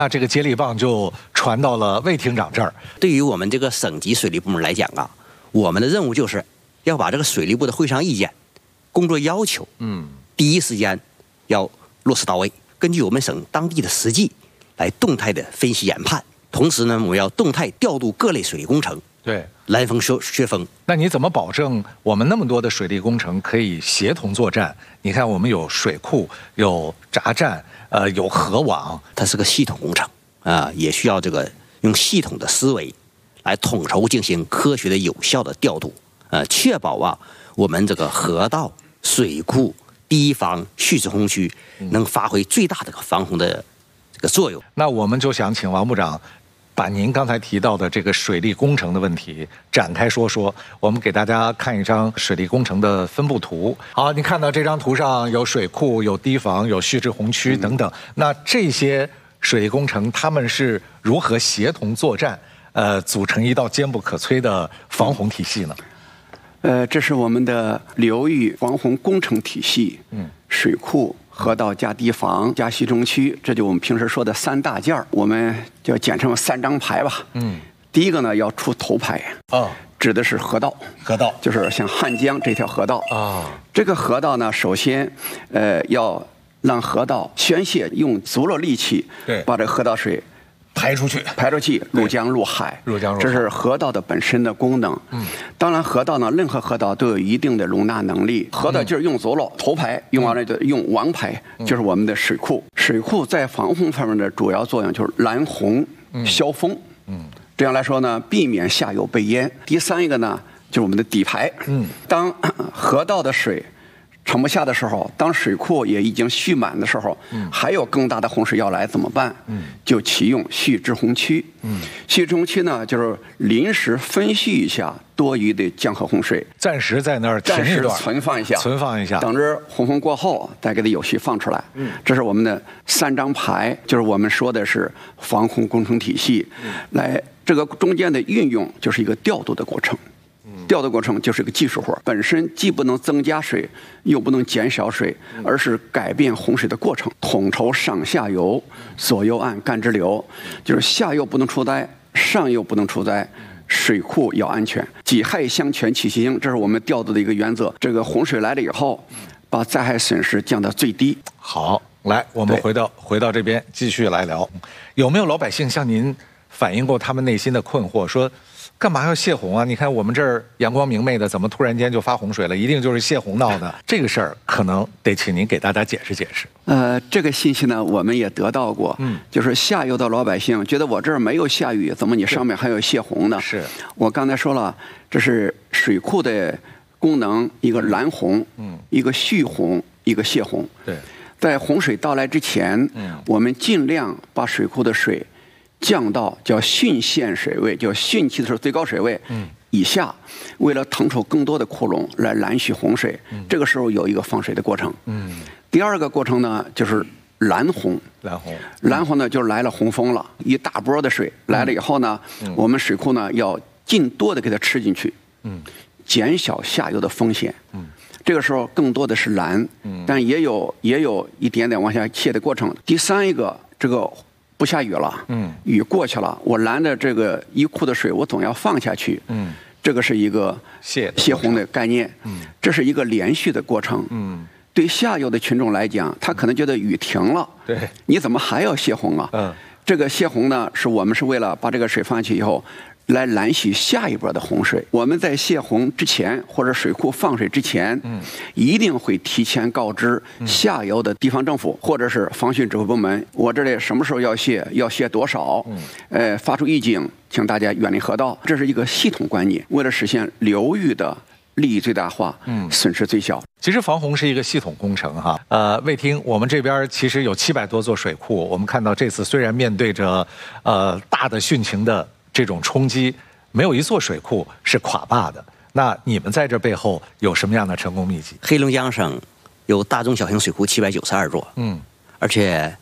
那这个接力棒就传到了魏厅长这儿。 对于我们这个省级水利部门来讲啊，我们的任务就是要把这个水利部的会上意见、工作要求，第一时间要落实到位，根据我们省当地的实际来动态的分析研判。同时呢，我们要动态调度各类水利工程， 对， 拦风削风。 那你怎么保证我们那么多的水利工程可以协同作战？你看，我们有水库，有闸站，有河网， 它是个系统工程啊，也需要这个用系统的思维来统筹进行科学的、有效的调度，确保啊我们这个河道、水库、堤防、蓄滞洪区能发挥最大的防洪的这个作用。 那我们就想请王部长把您刚才提到的这个水利工程的问题展开说说。我们给大家看一张水利工程的分布图。好，你看到这张图上有水库、有堤防、有蓄滞洪区等等。那这些水利工程他们是如何协同作战，组成一道坚不可摧的防洪体系呢？ 这是我们的流域防洪工程体系。水库、河道加堤防加蓄洪区，这就我们平时说的3大件儿，我们就简称3张牌吧。第一个呢要出头牌指的是河道，就是像汉江这条河道这个河道呢，首先要让河道宣泄，用足了力气，把这河道水排出去， 入江入海，这是河道的本身的功能。当然河道呢，任何河道都有一定的容纳能力。河道就是用足了，头牌用完了就用王牌，就是我们的水库。水库在防洪方面的主要作用就是拦洪、消峰。这样来说呢，避免下游被淹。第三一个呢，就是我们的底牌。当河道的水盛不下的时候，当水库也已经蓄满的时候，还有更大的洪水要来怎么办？就启用蓄滞洪区。蓄滞洪区呢，就是临时分蓄一下多余的江河洪水， 暂时在那儿停一段， 存放一下，等着洪峰过后再给它有序放出来。这是我们的3张牌，就是我们说的是防洪工程体系。来，这个中间的运用就是一个调度的过程。调度过程就是个技术活，本身既不能增加水，又不能减少水，而是改变洪水的过程，统筹上下游、左右岸干支流，就是下游不能出灾，上游不能出灾，水库要安全，己亥相权取其轻，这是我们调度的一个原则。这个洪水来了以后，把灾害损失降到最低。 好，来，我们回到这边继续来聊，有没有老百姓向您反映过他们内心的困惑，说干嘛要泄洪啊？你看我们这儿阳光明媚的，怎么突然间就发洪水了？一定就是泄洪闹的。这个事儿可能得请您给大家解释解释。 这个信息呢，我们也得到过。就是下游的老百姓觉得我这儿没有下雨，怎么你上面还有泄洪呢？ 是我刚才说了，这是水库的功能，一个拦洪，一个蓄洪，一个泄洪。 对， 在洪水到来之前，我们尽量把水库的水降到叫汛限水位，叫汛期的时候最高水位以下，为了腾出更多的库容来拦蓄洪水。这个时候有一个放水的过程。第二个过程呢，就是拦洪。拦洪呢，就来了洪峰了，一大波的水来了以后呢，我们水库呢要尽多的给它吃进去，减小下游的风险。这个时候更多的是拦，但也有一点点往下泄的过程。第三一个，这个不下雨了，雨过去了，我拦着这个一库的水，我总要放下去，这个是一个泄洪的概念，这是一个连续的过程，对下游的群众来讲，他可能觉得雨停了， 对， 你怎么还要泄洪啊？这个泄洪呢，我们是为了把这个水放下去以后，来拦蓄下一波的洪水。我们在泄洪之前或者水库放水之前，一定会提前告知下游的地方政府或者是防汛指挥部门，我这里什么时候要泄多少，发出预警，请大家远离河道。这是一个系统观念，为了实现流域的利益最大化，损失最小。 其实防洪是一个系统工程哈。卫厅，我们这边其实有700多座水库，我们看到这次虽然面对着大的汛情的这种冲击，没有一座水库是垮坝的。那你们在这背后有什么样的成功秘籍？ 黑龙江省有大中小型水库792座，而且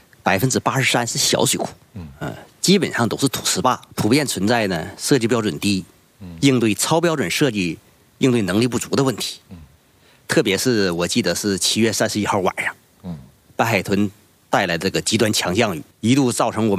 83%是小水库，基本上都是土石坝，普遍存在呢设计标准低，应对超标准设计应对能力不足的问题。特别是我记得是7月31号晚上，白海豚带来这个极端强降雨，一度造成我们